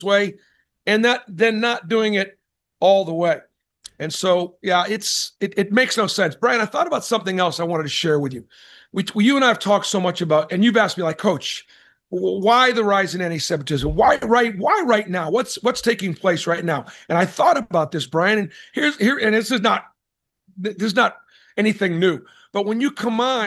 way, and then not doing it all the way. And so, yeah, it makes no sense. Brian, I thought about something else I wanted to share with you. You and I have talked so much about, and you've asked me, like, Coach, why the rise in anti-Semitism? Why right now? What's taking place right now? And I thought about this, Brian, and and this is not anything new. But when you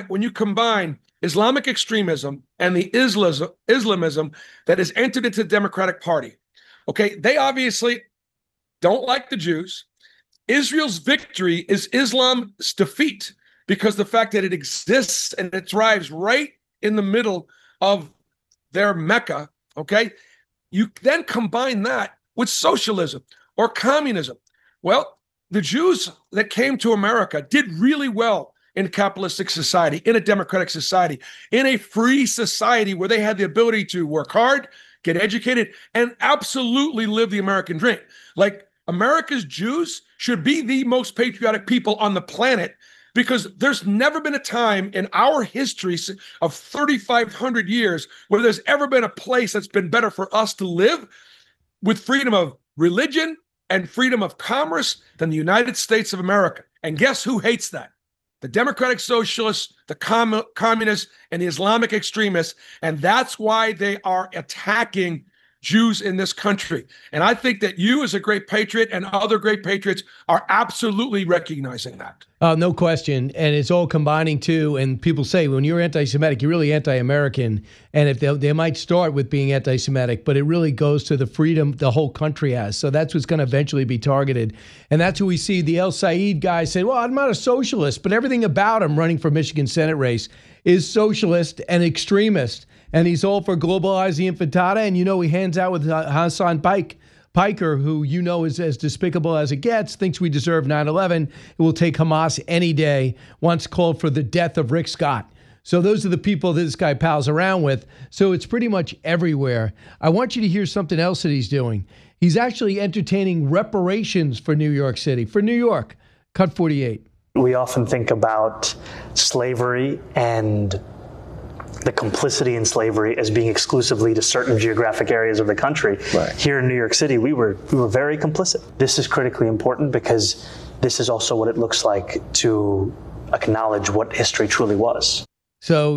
combine Islamic extremism and the Islamism that has entered into the Democratic Party, okay, they obviously don't like the Jews. Israel's victory is Islam's defeat, because the fact that it exists and it thrives right in the middle of their Mecca, okay? You then combine that with socialism or communism. Well, the Jews that came to America did really well in a capitalistic society, in a democratic society, in a free society where they had the ability to work hard, get educated, and absolutely live the American dream. Like, America's Jews should be the most patriotic people on the planet, because there's never been a time in our history of 3,500 years where there's ever been a place that's been better for us to live with freedom of religion and freedom of commerce than the United States of America. And guess who hates that? The Democratic Socialists, the communists, and the Islamic extremists. And that's why they are attacking Jews in this country. And I think that you, as a great patriot, and other great patriots, are absolutely recognizing that. No question. And it's all combining too. And people say when you're anti-Semitic, you're really anti-American. And if they might start with being anti-Semitic, but it really goes to the freedom the whole country has. So that's what's going to eventually be targeted. And that's what we see. The El Said guy said, well, I'm not a socialist, but everything about him running for Michigan Senate race is socialist and extremist. And he's all for globalizing intifada. And, he hands out with Hassan Piker, who is as despicable as it gets, thinks we deserve 9/11. It will take Hamas any day, once called for the death of Rick Scott. So those are the people that this guy pals around with. So it's pretty much everywhere. I want you to hear something else that he's doing. He's actually entertaining reparations for New York City, for New York. Cut 48. We often think about slavery and the complicity in slavery as being exclusively to certain geographic areas of the country. Right. Here in New York City, we were very complicit. This is critically important because this is also what it looks like to acknowledge what history truly was. So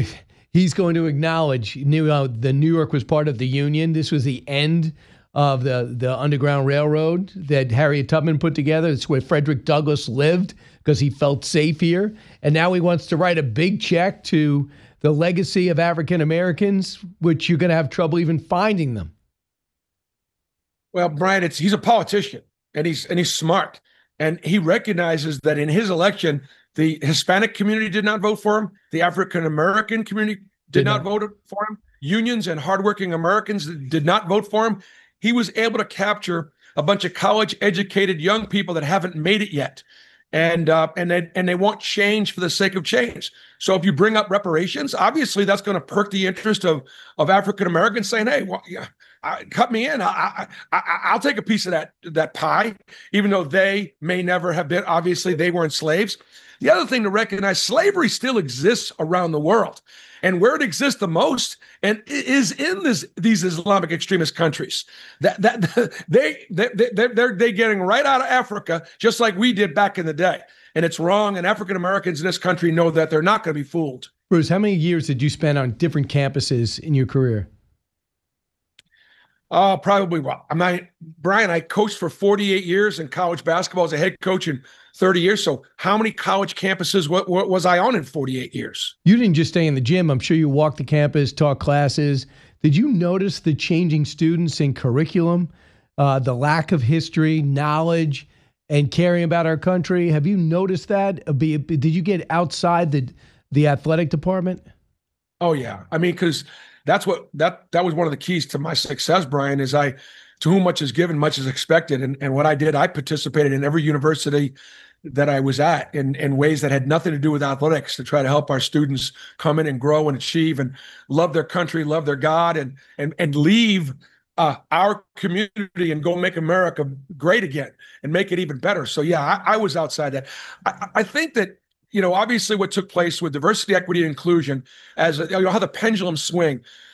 he's going to acknowledge the New York was part of the Union. This was the end of the Underground Railroad that Harriet Tubman put together. It's where Frederick Douglass lived because he felt safe here. And now he wants to write a big check to the legacy of African Americans, which you're going to have trouble even finding them. Well, Brian, he's a politician, and he's smart, and he recognizes that in his election, the Hispanic community did not vote for him, the African American community did not vote for him, unions and hardworking Americans did not vote for him. He was able to capture a bunch of college-educated young people that haven't made it yet. And they want change for the sake of change. So if you bring up reparations, obviously that's going to perk the interest of African Americans, saying, "Hey, well, yeah, cut me in. I'll take a piece of that pie," even though they may never have been. Obviously, they weren't slaves. The other thing to recognize: slavery still exists around the world, and where it exists the most, and is in these Islamic extremist countries. They're getting right out of Africa, just like we did back in the day. And it's wrong. And African Americans in this country know that they're not going to be fooled. Bruce, how many years did you spend on different campuses in your career? Probably, Brian, I coached for 48 years in college basketball as a head coach in 30 years. So how many college campuses was I on in 48 years? You didn't just stay in the gym. I'm sure you walked the campus, taught classes. Did you notice the changing students in curriculum, the lack of history, knowledge, and caring about our country? Have you noticed that? Did you get outside the athletic department? Oh, yeah. I mean, because that was one of the keys to my success, Brian, is to whom much is given, much is expected. And what I did, I participated in every university that I was at in ways that had nothing to do with athletics, to try to help our students come in and grow and achieve and love their country, love their God, and leave our community and go make America great again and make it even better. So, yeah, I was outside that. I think that, obviously what took place with diversity, equity, and inclusion, as how the pendulum swing.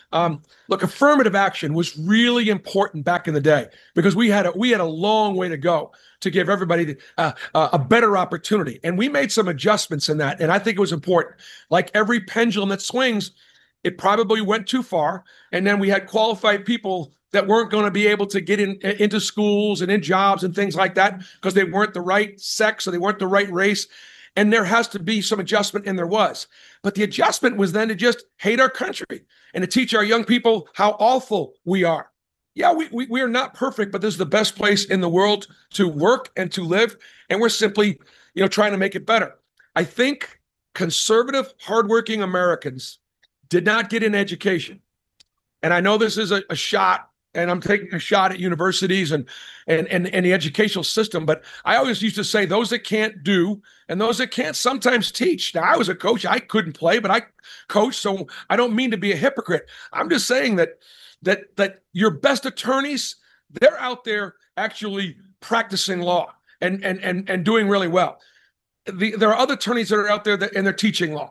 Look, affirmative action was really important back in the day because we had a long way to go to give everybody a better opportunity, and we made some adjustments in that, and I think it was important. Like every pendulum that swings, it probably went too far, and then we had qualified people that weren't going to be able to get into schools and in jobs and things like that because they weren't the right sex or they weren't the right race. And there has to be some adjustment, and there was. But the adjustment was then to just hate our country and to teach our young people how awful we are. Yeah, we are not perfect, but this is the best place in the world to work and to live. And we're simply, trying to make it better. I think conservative, hardworking Americans did not get an education. And I know this is a shot, and I'm taking a shot at universities and the educational system. But I always used to say those that can't do and those that can't sometimes teach. Now, I was a coach. I couldn't play, but I coached. So I don't mean to be a hypocrite. I'm just saying that your best attorneys, they're out there actually practicing law and doing really well. There are other attorneys that are out there and they're teaching law.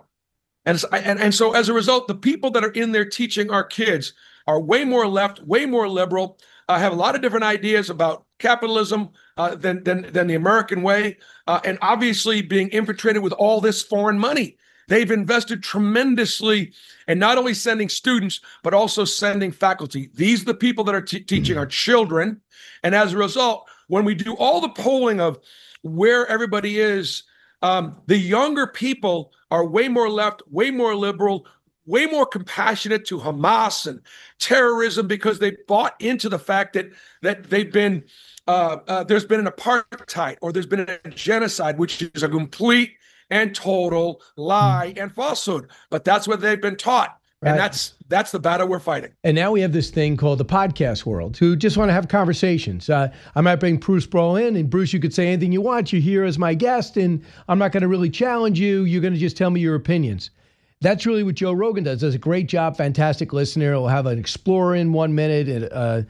And so as a result, the people that are in there teaching our kids are way more left, way more liberal, have a lot of different ideas about capitalism than the American way, and obviously being infiltrated with all this foreign money. They've invested tremendously in not only sending students, but also sending faculty. These are the people that are teaching our children. And as a result, when we do all the polling of where everybody is, the younger people are way more left, way more liberal, way more compassionate to Hamas and terrorism because they bought into the fact that they've been there's been an apartheid or there's been a genocide, which is a complete and total lie and falsehood. But that's what they've been taught. Right. And that's the battle we're fighting. And now we have this thing called the podcast world who just want to have conversations. I might bring Bruce Sproul in, and Bruce, you could say anything you want. You're here as my guest, and I'm not going to really challenge you. You're going to just tell me your opinions. That's really what Joe Rogan does a great job, fantastic listener. He'll have an explorer in 1 minute, and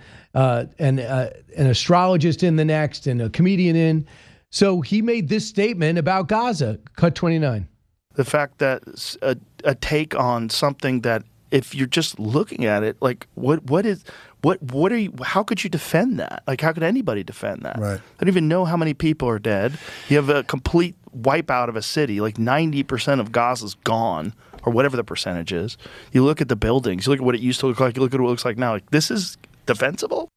an astrologist in the next, and a comedian in. So he made this statement about Gaza, cut 29. The fact that a take on something that, if you're just looking at it, like what are you? How could you defend that? Like, how could anybody defend that? Right. I don't even know how many people are dead. You have a complete wipeout of a city. Like 90% of Gaza's gone, or whatever the percentage is. You look at the buildings. You look at what it used to look like. You look at what it looks like now. Like, this is defensible.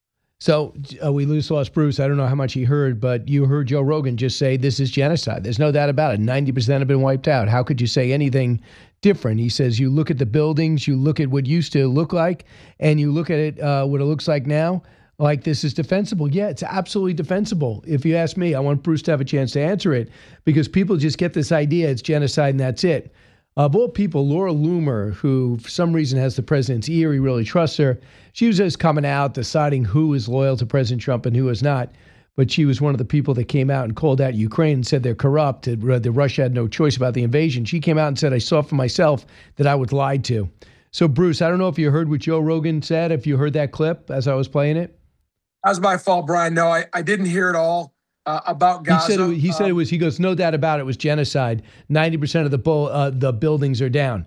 So we lost Bruce. I don't know how much he heard, but you heard Joe Rogan just say this is genocide. There's no doubt about it. 90% have been wiped out. How could you say anything different? He says you look at the buildings, you look at what used to look like, and you look at it, what it looks like now, like this is defensible. Yeah, it's absolutely defensible. If you ask me, I want Bruce to have a chance to answer it because people just get this idea it's genocide and that's it. Of all people, Laura Loomer, who for some reason has the president's ear, he really trusts her. She was just coming out, deciding who is loyal to President Trump and who is not. But she was one of the people that came out and called out Ukraine and said they're corrupt, that Russia had no choice about the invasion. She came out and said, I saw for myself that I was lied to. So, Bruce, I don't know if you heard what Joe Rogan said, if you heard that clip as I was playing it. That was my fault, Brian. No, I didn't hear it all. About Gaza. He said it was, he goes, no doubt about it was genocide. 90% of the buildings are down.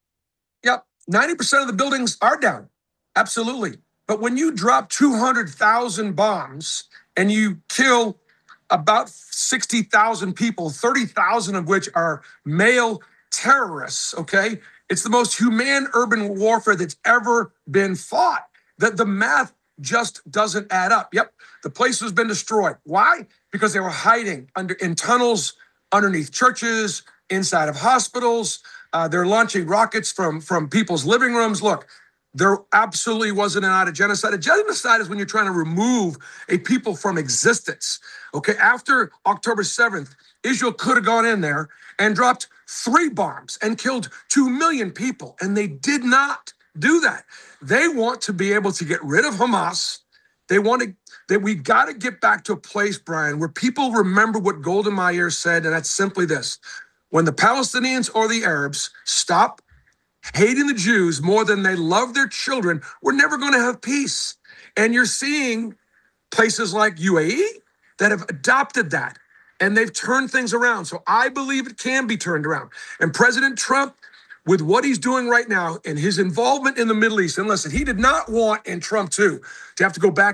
Yep. 90% of the buildings are down. Absolutely. But when you drop 200,000 bombs and you kill about 60,000 people, 30,000 of which are male terrorists, okay? It's the most humane urban warfare that's ever been fought. The math just doesn't add up. Yep. The place has been destroyed. Why? Because they were hiding in tunnels, underneath churches, inside of hospitals. They're launching rockets from people's living rooms. Look, there absolutely wasn't a genocide. A genocide is when you're trying to remove a people from existence. Okay, after October 7th, Israel could have gone in there and dropped 3 bombs and killed 2 million people, and they did not do that. They want to be able to get rid of Hamas. They want that we got to get back to a place, Brian, where people remember what Golda Meir said, and that's simply this. When the Palestinians or the Arabs stop hating the Jews more than they love their children, we're never going to have peace. And you're seeing places like UAE that have adopted that, and they've turned things around. So I believe it can be turned around. And President Trump with what he's doing right now and his involvement in the Middle East, and listen, he did not want, and Trump too, to have to go back